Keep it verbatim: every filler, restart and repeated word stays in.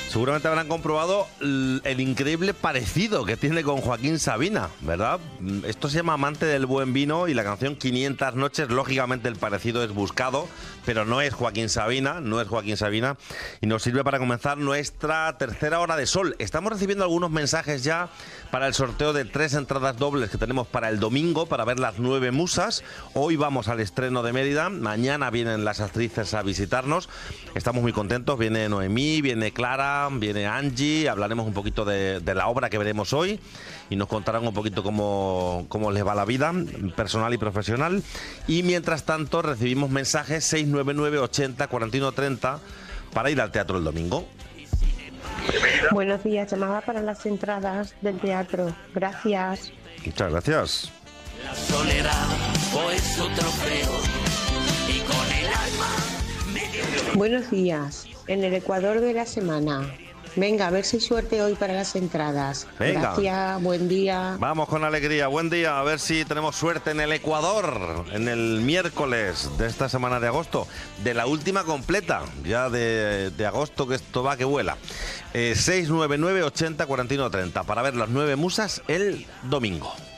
Seguramente habrán comprobado el increíble parecido que tiene con Joaquín Sabina, ¿verdad? Esto se llama Amante del buen vino y la canción quinientas noches, lógicamente el parecido es buscado, pero no es Joaquín Sabina, no es Joaquín Sabina, y nos sirve para comenzar nuestra tercera hora de sol. Estamos recibiendo algunos mensajes ya para el sorteo de tres entradas dobles que tenemos para el domingo, para ver las nueve musas. Hoy vamos al estreno de Mérida, mañana vienen las actrices a visitarnos. Estamos muy contentos, viene Noemí, viene Clara, viene Angie, hablaremos un poquito de, de la obra que veremos hoy y nos contarán un poquito cómo, cómo les va la vida personal y profesional. Y mientras tanto recibimos mensajes seis nueve nueve, ochenta, cuarenta y uno, treinta para ir al teatro el domingo. Buenos días, llamada para las entradas del teatro. Gracias. Muchas gracias. La soledad fue su trofeo y con el alma me dio... Buenos días, en el Ecuador de la semana. Venga, a ver si hay suerte hoy para las entradas. Venga. Gracias, buen día. Vamos con alegría, buen día, a ver si tenemos suerte en el Ecuador, en el miércoles de esta semana de agosto, de la última completa, ya de, de agosto, que esto va que vuela. Eh, seis nueve nueve, ochenta, cuarenta y uno, treinta, para ver las nueve musas el domingo.